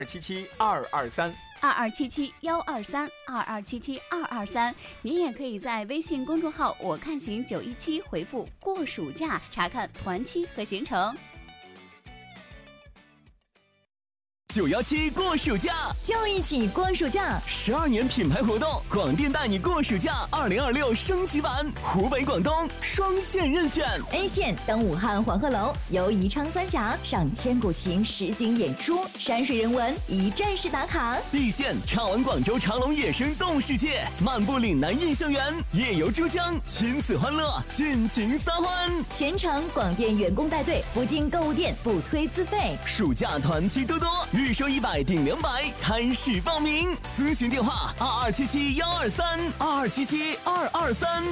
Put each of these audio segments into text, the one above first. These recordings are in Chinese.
2277223222772223，您也可以在微信公众号我看行917回复过暑假查看团期和行程。 917过暑假， 就一起过暑假 ！12年品牌活动，广电带你过暑假2026升级版，湖北、广东双线任选。 A 线登武汉黄鹤楼，游宜昌三峡，上千古情实景演出，山水人文一站式打卡。 B 线畅玩广州长隆野生动物世界，漫步岭南印象园，夜游珠江，亲子欢乐，尽情撒欢。 全程广电员工带队，不进购物店，不推资费。 暑假团期多多，预收100顶200，开始报名。咨询电话22771232，22772223。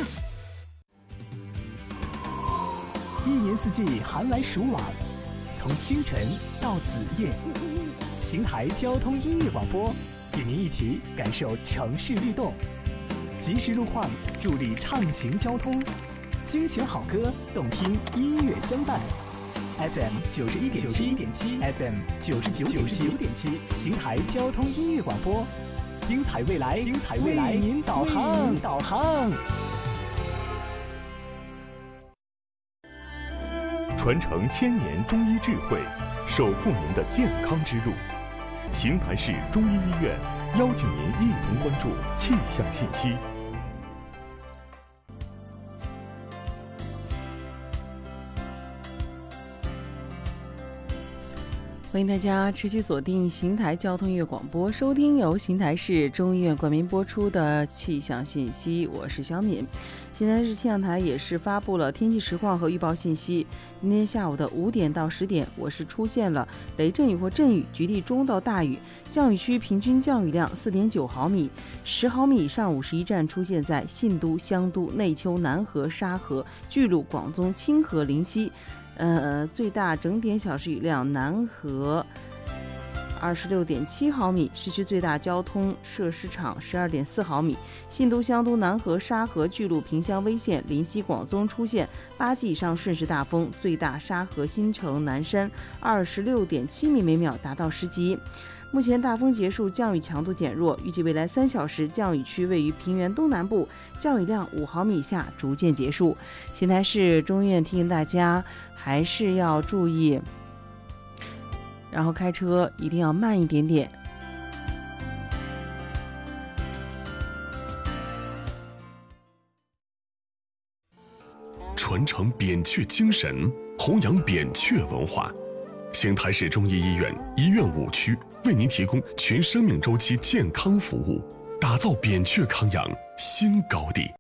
一年四季寒来暑往，从清晨到子夜，邢台交通音乐广播与您一起感受城市律动，及时路况助力畅行交通，精选好歌，动听音乐相伴。FM 91.7 FM 99.7，邢台交通音乐广播，精彩未来，为您导航。 传承1000年中医智慧，守护您的健康之路。邢台市中医医院邀请您一同关注气象信息。 欢迎大家持续锁定邢台交通音乐广播，收听由邢台市中医院冠名播出的气象信息。我是小敏。邢台市气象台也是发布了天气实况和预报信息。今天下午的5点到10点，我市出现了雷阵雨或阵雨，局地中到大雨，降雨区平均降雨量4.9毫米，10毫米以上51站出现在信都、香都、内丘、南河、沙河、巨鹿、广宗、清河、临溪。最大整点小时雨量南河26.7毫米，市区最大交通设施场12.4毫米，信都、香都、南河、沙河、巨鹿、萍乡、威县、临溪、广宗出现8级以上瞬时大风，最大沙河、新城、南山26.7米每秒，达到10级。目前大风结束，降雨强度减弱，预计未来3小时降雨区位于平原东南部，降雨量5毫米以下逐渐结束。邢台市中医院提醒大家还是要注意，然后开车一定要慢一点点。 传承扁鹊精神，弘扬扁鹊文化。邢台市中医医院医院5区为您提供全生命周期健康服务，打造扁鹊康养新高地。